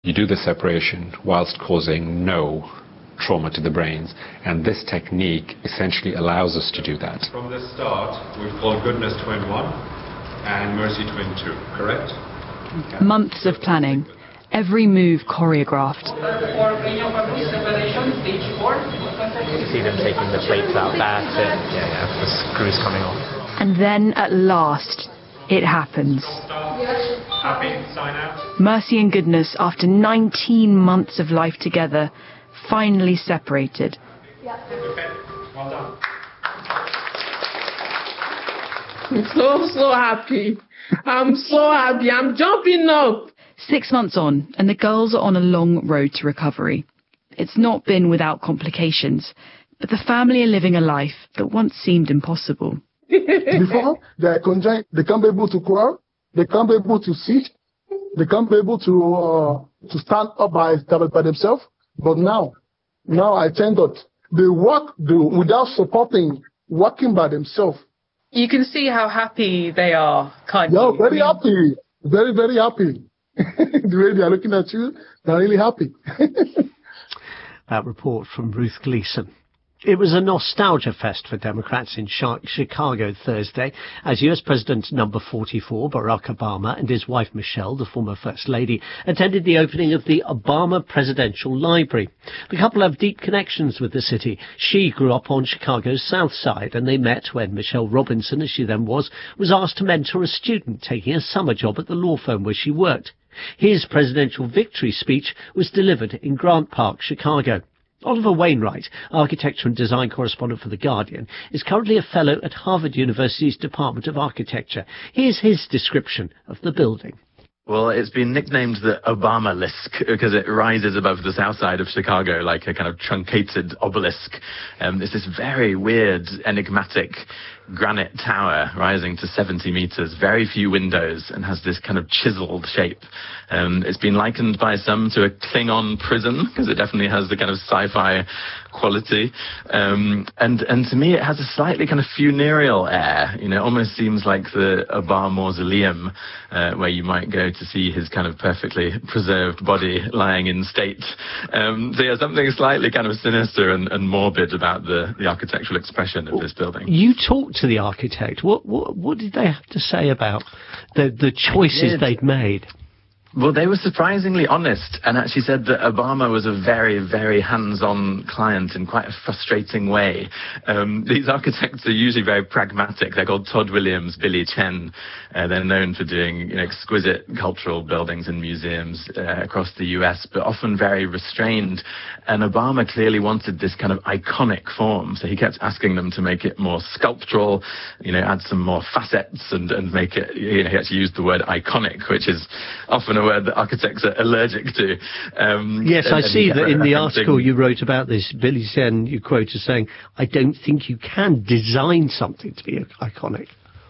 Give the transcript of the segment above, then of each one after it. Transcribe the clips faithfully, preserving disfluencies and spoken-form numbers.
You do the separation whilst causing no trauma to the brains, and this technique essentially allows us to do that. From the start, we've called Goodness Twin one and Mercy Twin two, correct? Okay. Months of planning, every move choreographed. You see them taking the plates out, that's it. Yeah, yeah, the screws coming off. And then at last, it happens. Happy? Sign out. Mercy and Goodness, after nineteen months of life together, finally separated. Yeah. Okay, well done. I'm so, so happy. I'm so happy. I'm jumping up. Six months on, and the girls are on a long road to recovery. It's not been without complications, but the family are living a life that once seemed impossible. Before, they are conjoined, they can't be able to crawl, they can't be able to sit, they can't be able to uh, to stand up by, by themselves. But now, now I thank God, they work do, without supporting, working by themselves. You can see how happy they are, can't yeah, you? very I mean... happy, very, very happy. The way they are looking at you, they're really happy. That report from Ruth Gleason. It was a nostalgia fest for Democrats in Chicago Thursday as U S President number forty-four, Barack Obama, and his wife Michelle, the former First Lady, attended the opening of the Obama Presidential Library. The couple have deep connections with the city. She grew up on Chicago's South Side, and they met when Michelle Robinson, as she then was, was asked to mentor a student taking a summer job at the law firm where she worked. His presidential victory speech was delivered in Grant Park, Chicago. Oliver Wainwright, architecture and design correspondent for The Guardian, is currently a fellow at Harvard University's Department of Architecture. Here's his description of the building. Well, it's been nicknamed the Obama-lisk because it rises above the south side of Chicago like a kind of truncated obelisk. Um, it's this very weird, enigmatic granite tower rising to seventy meters, very few windows, and has this kind of chiseled shape. Um, it's been likened by some to a Klingon prison because it definitely has the kind of sci-fi quality. Um, and, and to me, it has a slightly kind of funereal air. You know, it almost seems like the Obama mausoleum, uh, where you might go to see his kind of perfectly preserved body lying in state. Um, so yeah, something slightly kind of sinister and, and morbid about the, the architectural expression of this building. You talked to the architect. What, what, what did they have to say about the, the choices they'd made? Well, they were surprisingly honest and actually said that Obama was a very, very hands-on client in quite a frustrating way. Um, these architects are usually very pragmatic. They're called Todd Williams, Billy Chen. Uh, they're known for doing you know, exquisite cultural buildings and museums uh, across the U S, but often very restrained. And Obama clearly wanted this kind of iconic form, so he kept asking them to make it more sculptural, you know, add some more facets and, and make it, you know, he actually used the word iconic, which is often a word that architects are allergic to. Um, yes, and, I and see that in the referencing... article you wrote about this, Billy Chen, you quote as saying, I don't think you can design something to be iconic.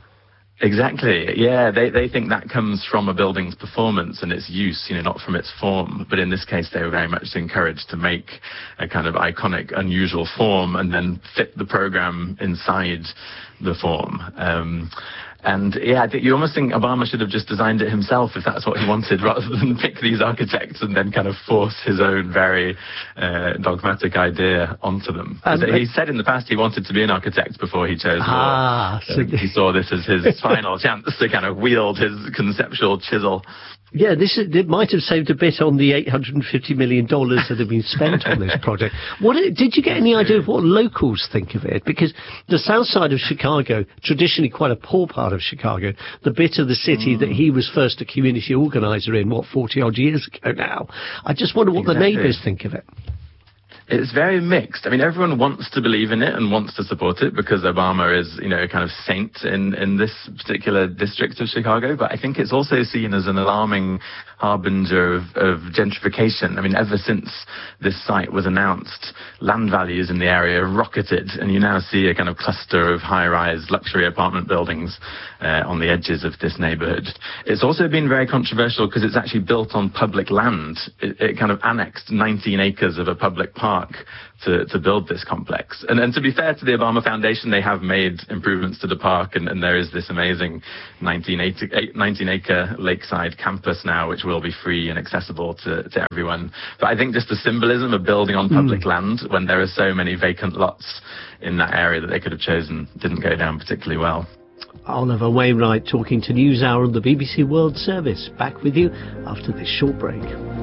Exactly. Yeah, they they think that comes from a building's performance and its use, you know, not from its form. But in this case, they were very much encouraged to make a kind of iconic, unusual form and then fit the program inside the form. Um, And yeah, I think you almost think Obama should have just designed it himself if that's what he wanted, rather than pick these architects and then kind of force his own very uh, dogmatic idea onto them. Um, he said in the past he wanted to be an architect before he chose ah, law. So he saw this as his final chance to kind of wield his conceptual chisel. Yeah, this is, it might have saved a bit on the eight hundred fifty million dollars that have been spent on this project. What did you get any idea of what locals think of it? Because the south side of Chicago, traditionally quite a poor part of Chicago, the bit of the city mm. that he was first a community organizer in, what, forty odd years ago now. I just wonder what exactly. the neighbours think of it. It's very mixed. I mean, everyone wants to believe in it and wants to support it because Obama is, you know, a kind of saint in, in this particular district of Chicago. But I think it's also seen as an alarming harbinger of, of gentrification. I mean, ever since this site was announced, land values in the area rocketed, and you now see a kind of cluster of high-rise luxury apartment buildings uh, on the edges of this neighborhood. It's also been very controversial because it's actually built on public land. It, it kind of annexed nineteen acres of a public park park to, to build this complex. And, and to be fair to the Obama Foundation, they have made improvements to the park, and, and there is this amazing nineteen acre lakeside campus now, which will be free and accessible to, to everyone. But I think just the symbolism of building on public mm. land when there are so many vacant lots in that area that they could have chosen didn't go down particularly well. Oliver Wainwright talking to NewsHour on the B B C World Service. Back with you after this short break.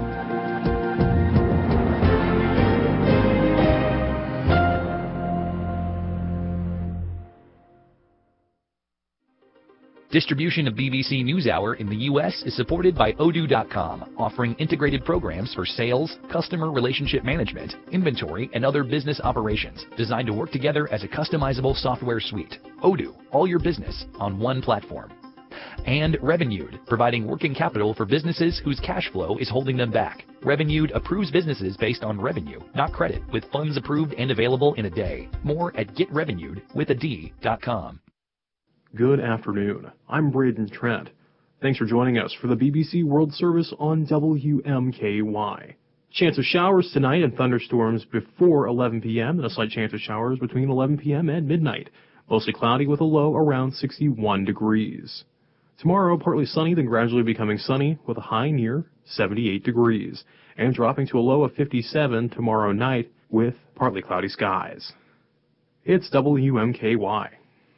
Distribution of B B C NewsHour in the U S is supported by Odoo dot com, offering integrated programs for sales, customer relationship management, inventory, and other business operations, designed to work together as a customizable software suite. Odoo, all your business on one platform. And Revenued, providing working capital for businesses whose cash flow is holding them back. Revenued approves businesses based on revenue, not credit, with funds approved and available in a day. More at get revenued with a D dot com. Good afternoon. I'm Braden Trent. Thanks for joining us for the B B C World Service on W M K Y. Chance of showers tonight and thunderstorms before eleven p.m. and a slight chance of showers between eleven p.m. and midnight. Mostly cloudy with a low around sixty-one degrees. Tomorrow, partly sunny, then gradually becoming sunny with a high near seventy-eight degrees, and dropping to a low of fifty-seven tomorrow night with partly cloudy skies. It's W M K Y.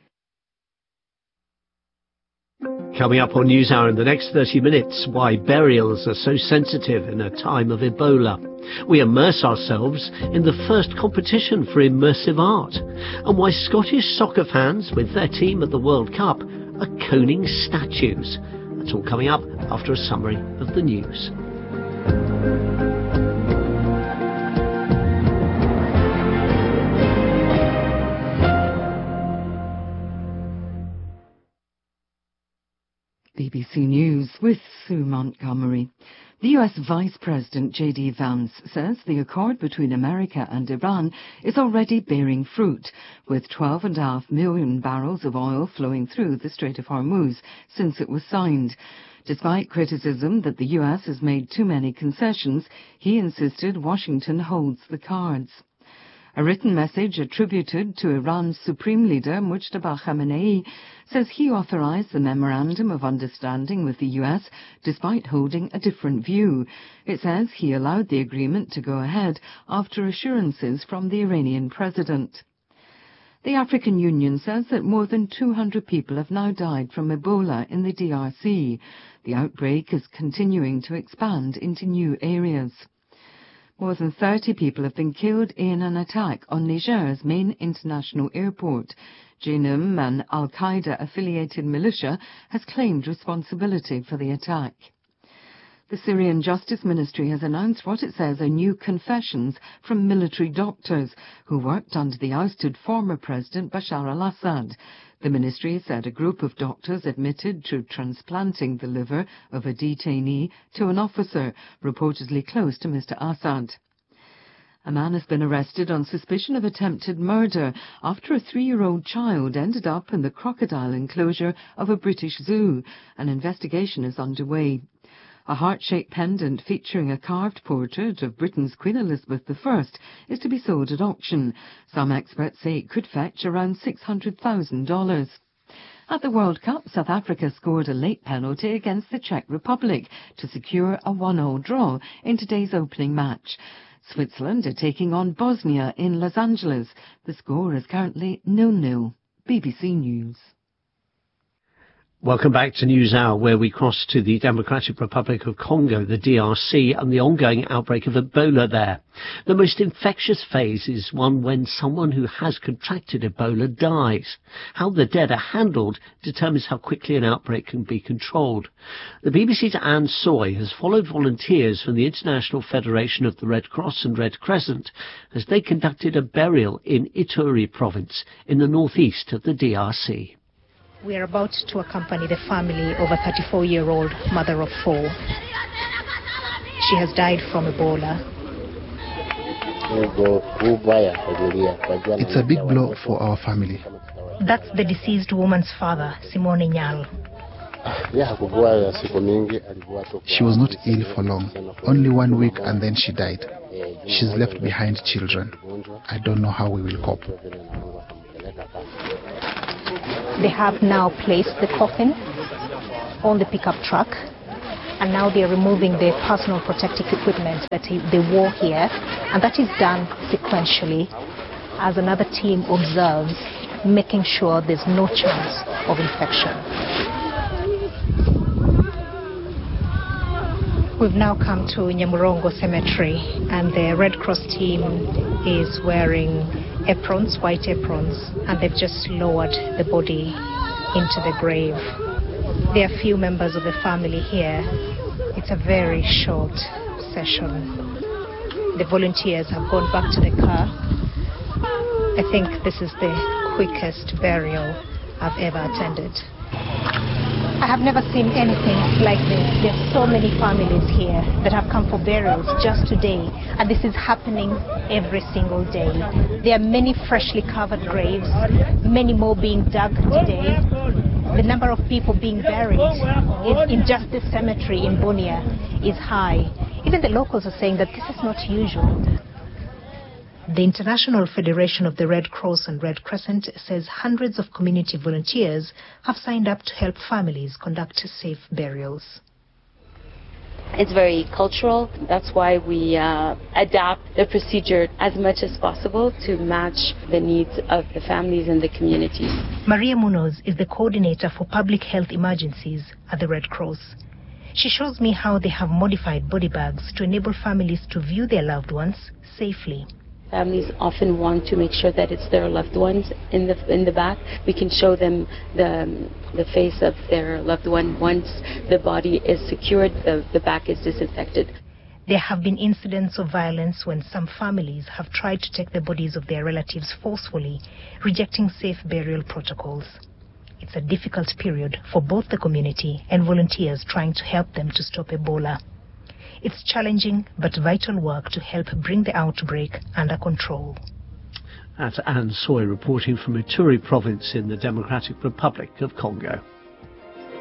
Coming up on NewsHour in the next thirty minutes, why burials are so sensitive in a time of Ebola. We immerse ourselves in the first competition for immersive art, and why Scottish soccer fans with their team at the World Cup are coning statues. That's all coming up after a summary of the news. B B C News with Sue Montgomery. The U S Vice President J D Vance says the accord between America and Iran is already bearing fruit, with twelve point five million barrels of oil flowing through the Strait of Hormuz since it was signed. Despite criticism that the U S has made too many concessions, he insisted Washington holds the cards. A written message attributed to Iran's Supreme Leader Mujtaba Khamenei says he authorized the Memorandum of Understanding with the U S despite holding a different view. It says he allowed the agreement to go ahead after assurances from the Iranian president. The African Union says that more than two hundred people have now died from Ebola in the D R C. The outbreak is continuing to expand into new areas. More than thirty people have been killed in an attack on Niger's main international airport. Jnim, an al-Qaeda-affiliated militia, has claimed responsibility for the attack. The Syrian Justice Ministry has announced what it says are new confessions from military doctors who worked under the ousted former President Bashar al-Assad. The ministry said a group of doctors admitted to transplanting the liver of a detainee to an officer reportedly close to Mister Assad. A man has been arrested on suspicion of attempted murder after a three-year-old child ended up in the crocodile enclosure of a British zoo. An investigation is underway. A heart-shaped pendant featuring a carved portrait of Britain's Queen Elizabeth the First is to be sold at auction. Some experts say it could fetch around six hundred thousand dollars. At the World Cup, South Africa scored a late penalty against the Czech Republic to secure a one-all draw in today's opening match. Switzerland are taking on Bosnia in Los Angeles. The score is currently nil nil. B B C News. Welcome back to NewsHour, where we cross to the Democratic Republic of Congo, the D R C, and the ongoing outbreak of Ebola there. The most infectious phase is one when someone who has contracted Ebola dies. How the dead are handled determines how quickly an outbreak can be controlled. The B B C's Anne Soy has followed volunteers from the International Federation of the Red Cross and Red Crescent as they conducted a burial in Ituri province in the northeast of the D R C. We are about to accompany the family of a thirty-four-year-old mother of four. She has died from Ebola. It's a big blow for our family. That's the deceased woman's father, Simone Nyal. She was not ill for long, only one week, and then she died. She's left behind children. I don't know how we will cope. They have now placed the coffin on the pickup truck, and now they are removing the personal protective equipment that they wore here, and that is done sequentially as another team observes, making sure there's no chance of infection. We've now come to Nyamurongo Cemetery, and the Red Cross team is wearing aprons, white aprons, and they've just lowered the body into the grave. There are few members of the family here. It's a very short session. The volunteers have gone back to the car. I think this is the quickest burial I've ever attended. I have never seen anything like this. There's so many families here that have come for burials just today, and this is happening every single day. There are many freshly covered graves, many more being dug today. The number of people being buried in, in just this cemetery in Bunia is high. Even the locals are saying that this is not usual. The International Federation of the Red Cross and Red Crescent says hundreds of community volunteers have signed up to help families conduct safe burials. It's very cultural. That's why we uh, adapt the procedure as much as possible to match the needs of the families and the communities. Maria Munoz is the coordinator for public health emergencies at the Red Cross. She shows me how they have modified body bags to enable families to view their loved ones safely. Families often want to make sure that it's their loved ones in the in the back. We can show them the the face of their loved one. Once the body is secured, the, the back is disinfected. There have been incidents of violence when some families have tried to take the bodies of their relatives forcefully, rejecting safe burial protocols. It's a difficult period for both the community and volunteers trying to help them to stop Ebola. It's challenging but vital work to help bring the outbreak under control. That's Anne Soy reporting from Ituri province in the Democratic Republic of Congo.